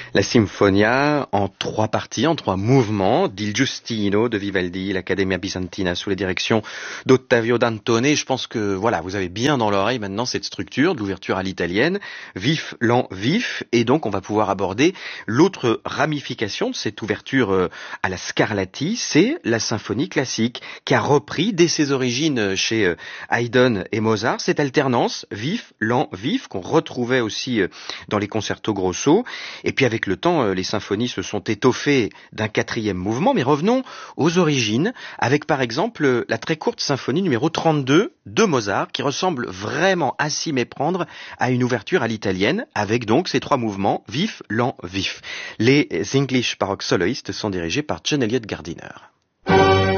La Sinfonia en 3 parties, en 3 mouvements, d'Il Giustino de Vivaldi, l'Accademia Bisantina sous la direction d'Ottavio Dantone. Je pense que voilà, vous avez bien dans l'oreille maintenant cette structure de l'ouverture à l'italienne, vif, lent, vif, et donc on va pouvoir aborder l'autre ramification de cette ouverture à la Scarlatti, c'est la symphonie classique qui a repris dès ses origines chez Haydn et Mozart cette alternance vif, lent, vif qu'on retrouvait aussi dans les concertos grosso. Et puis avec le temps, les symphonies se sont étoffées d'un 4e mouvement, mais revenons aux origines, avec par exemple la très courte symphonie numéro 32 de Mozart, qui ressemble vraiment à s'y méprendre à une ouverture à l'italienne, avec donc ces 3 mouvements, vif, lent, vif. Les English Baroque Soloists sont dirigés par John Eliot Gardiner.